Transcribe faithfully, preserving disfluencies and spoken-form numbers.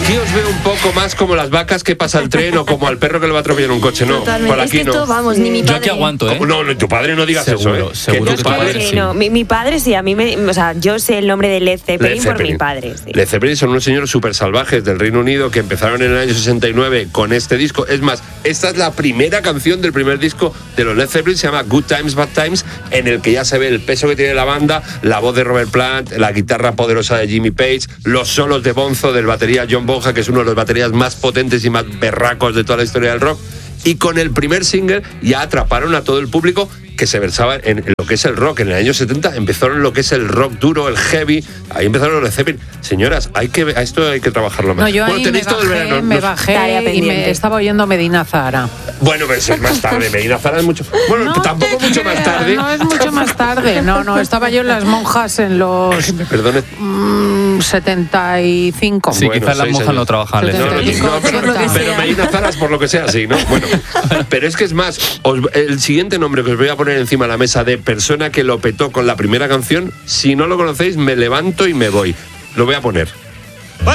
aquí os veo un poco más como las vacas que pasa el tren o como al perro que le va a atropellar un coche, no. Totalmente. Por aquí es que esto, no. vamos, ni mi padre... Yo aquí aguanto, ¿eh? No, no, tu padre no digas seguro, eso, ¿eh? Seguro que que tu tu padre... padre Sí, sí. no, mi, mi padre sí, a mí me... O sea, yo sé el nombre de Led Zeppelin, Led por Zeppelin. mi padre, sí. Led Zeppelin son unos señores súper salvajes del Reino Unido que empezaron en el año sesenta y nueve con este disco. Es más, esta es la primera canción del primer disco de los Led Zeppelin, se llama Good Times, Bad Times, en el que ya se ve el peso que tiene la banda, la voz de Robert Plant, la guitarra poderosa de Jimmy Page, los solos de bonzo del batería John Bonham, que es uno de los baterías más potentes y más berracos de toda la historia del rock. Y con el primer single ya atraparon a todo el público que se versaba en lo que es el rock. En el año setenta empezaron lo que es el rock duro, el heavy. Ahí empezaron los Led Zeppelin. Señoras, hay que, a esto hay que trabajarlo más. No, yo bueno, ahí me tenéis todo bajé, el verano. me Nos- bajé Tarea y pendiente. me estaba oyendo Medina Zahara. Bueno, pero eso es más tarde. Medina Zahara es mucho... Bueno, No tampoco te mucho más creas, tarde. No es mucho más tarde. No, no, estaba yo en Las Monjas en los Me perdone. mm, setenta y cinco. Sí, Bueno, quizás las seis monjas años. no trabajan. No, no, no, setenta y cinco, no, pero, por lo que pero sea. Medina Zahara es por lo que sea, sí, ¿no? Bueno, pero es que es más, os- el siguiente nombre que os voy a poner encima de la mesa de persona que lo petó con la primera canción, si no lo conocéis, me levanto y me voy. Lo voy a poner.